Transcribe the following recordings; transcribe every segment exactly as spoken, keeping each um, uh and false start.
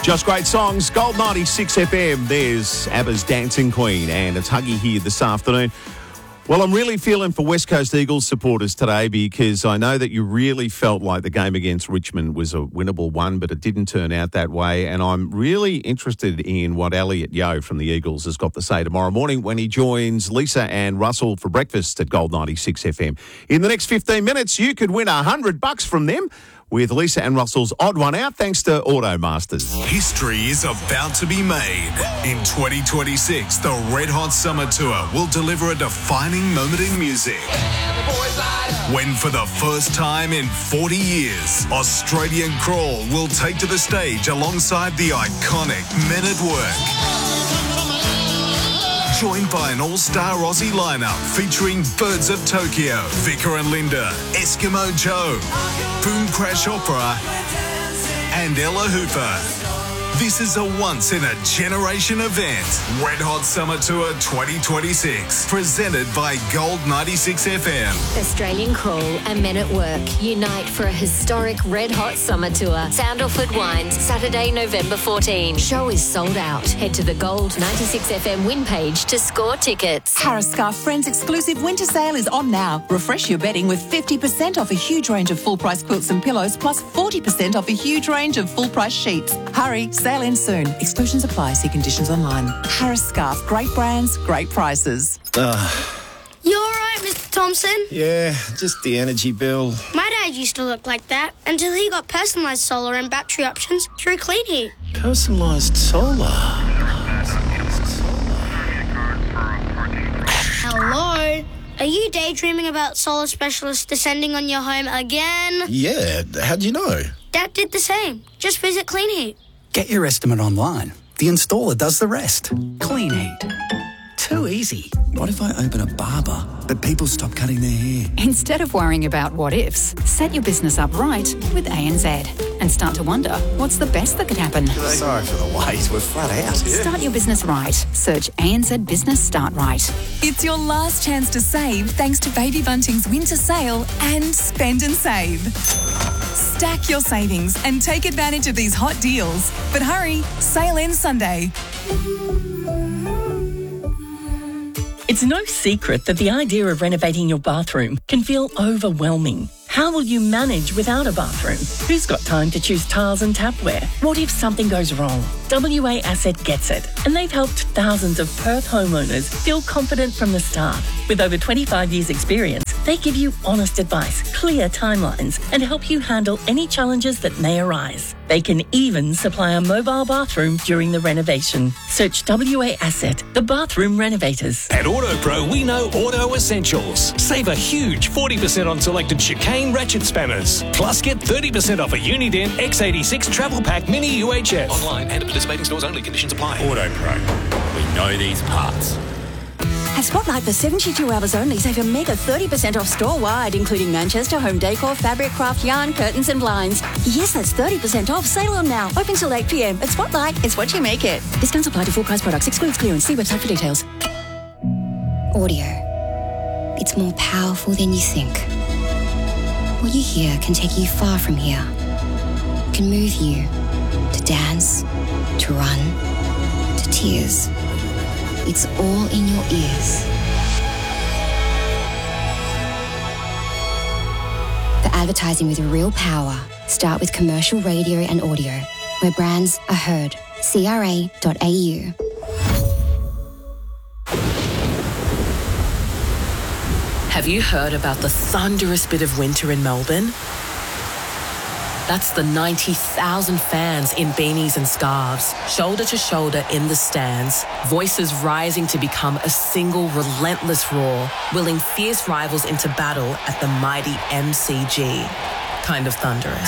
Just great songs. Gold ninety-six F M. There's ABBA's Dancing Queen, and it's Huggy here this afternoon. Well, I'm really feeling for West Coast Eagles supporters today because I know that you really felt like the game against Richmond was a winnable one, but it didn't turn out that way. And I'm really interested in what Elliot Yeo from the Eagles has got to say tomorrow morning when he joins Lisa and Russell for breakfast at Gold ninety-six F M. In the next fifteen minutes, you could win one hundred bucks from them with Lisa and Russell's Odd One Out, thanks to Automasters. History is about to be made. In twenty twenty-six, the Red Hot Summer Tour will deliver a defining moment in music. When for the first time in forty years, Australian Crawl will take to the stage alongside the iconic Men at Work. Joined by an all-star Aussie lineup featuring Birds of Tokyo, Vicar and Linda, Eskimo Joe, Boom Crash Opera, and Ella Hooper. This is a once-in-a-generation event. Red Hot Summer Tour twenty twenty-six, presented by Gold ninety-six F M. Australian Crawl and Men at Work unite for a historic Red Hot Summer Tour. Sandalford Wines, Saturday, November fourteenth. Show is sold out. Head to the Gold ninety-six F M win page to score tickets. Harris Scarf Friends exclusive winter sale is on now. Refresh your bedding with fifty percent off a huge range of full-price quilts and pillows, plus forty percent off a huge range of full-price sheets. Hurry, sale ends soon. Exclusions apply. See conditions online. Harris Scarf. Great brands, great prices. Uh, You all right, Mister Thompson? yeah, just the energy bill. My dad used to look like that until he got personalised solar and battery options through Clean Heat. Personalised solar. Hello? Are you daydreaming about solar specialists descending on your home again? Yeah, how'd you know? Dad did the same. Just visit Clean Heat. Get your estimate online. The installer does the rest. Clean Heat. Too easy. What if I open a barber, but people stop cutting their hair? Instead of worrying about what ifs, set your business up right with A N Z and start to wonder what's the best that could happen. Sorry for the wait, we're flat out. Start your business right. Search A N Z Business Start Right. It's your last chance to save thanks to Baby Bunting's winter sale and Spend and Save. Stack your savings and take advantage of these hot deals. But hurry, sale ends Sunday. It's no secret that the idea of renovating your bathroom can feel overwhelming. How will you manage without a bathroom? Who's got time to choose tiles and tapware? What if something goes wrong? W A Asset gets it, and they've helped thousands of Perth homeowners feel confident from the start. With over twenty-five years experience, they give you honest advice, clear timelines, and help you handle any challenges that may arise. They can even supply a mobile bathroom during the renovation. Search W A Asset, the bathroom renovators. At AutoPro, we know auto essentials. Save a huge forty percent on selected chicane ratchet spanners. Plus, get thirty percent off a Uniden X eighty-six Travel Pack Mini U H F. Online and at participating stores only. Conditions apply. AutoPro. We know these parts. At Spotlight for seventy-two hours only, save a mega thirty percent off store-wide, including Manchester, home decor, fabric, craft, yarn, curtains and blinds. Yes, that's thirty percent off. Sale on now. Open till eight p.m. At Spotlight, it's what you make it. Discounts apply to full price products. Excludes clearance. See website for details. Audio. It's more powerful than you think. What you hear can take you far from here. It can move you to dance, to run, to tears. It's all in your ears. For advertising with real power, start with commercial radio and audio, where brands are heard. C R A dot A U. Have you heard about the thunderous bit of winter in Melbourne? That's the ninety thousand fans in beanies and scarves, shoulder to shoulder in the stands, voices rising to become a single relentless roar, willing fierce rivals into battle at the mighty M C G. Kind of thunderous.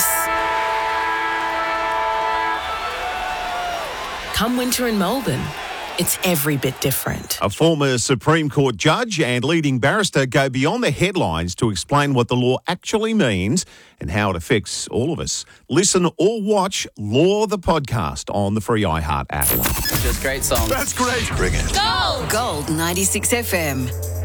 Come winter in Melbourne, it's every bit different. A former Supreme Court judge and leading barrister go beyond the headlines to explain what the law actually means and how it affects all of us. Listen or watch Law the Podcast on the free iHeart app. Just great songs. That's great. Bring it. Gold! Gold ninety-six F M.